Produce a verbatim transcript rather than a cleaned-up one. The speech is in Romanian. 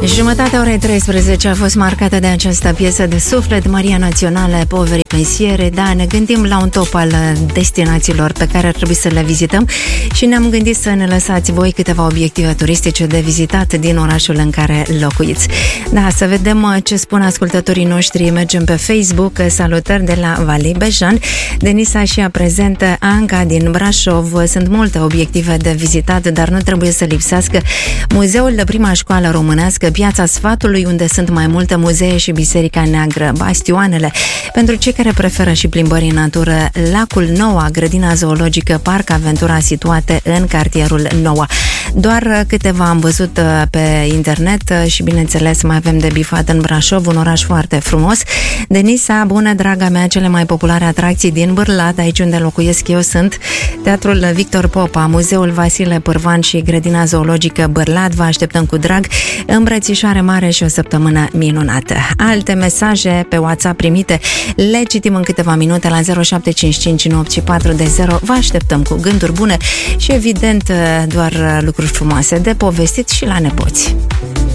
Jumătatea orei treisprezece a fost marcată de această piesă de suflet, Maria Națională, Poveri Pensiere. Da, ne gândim la un top al destinațiilor pe care ar trebui să le vizităm și ne-am gândit să ne lăsați voi câteva obiective turistice de vizitat din orașul în care locuiți. Da, să vedem ce spun ascultătorii noștri. Mergem pe Facebook. Salutări de la Valei Bejan. Denisa și a prezentă Anca din Brașov. Sunt multe obiective de vizitat, dar nu trebuie să lipsească Muzeul de Prima Școală Românească, Piața Sfatului, unde sunt mai multe muzee, și Biserica Neagră, Bastionele. Pentru cei care preferă și plimbări în natură, Lacul Noua, Grădina Zoologică, Parc Aventura, situate în cartierul Noua. Doar câteva am văzut pe internet și, bineînțeles, mai avem de bifat în Brașov, un oraș foarte frumos. Denisa, bună, draga mea, cele mai populare atracții din Bârlad, aici unde locuiesc eu, sunt Teatrul Victor Popa, Muzeul Vasile Pârvan și Grădina Zoologică Bârlad. Vă așteptăm cu drag, îmbrățișoare mare și o săptămână minunată. Alte mesaje pe WhatsApp primite le citim în câteva minute la zero șapte cinci cinci nouă patru de zero. Vă așteptăm cu gânduri bune și, evident, doar lucruri frumoase de povestit și la nepoți.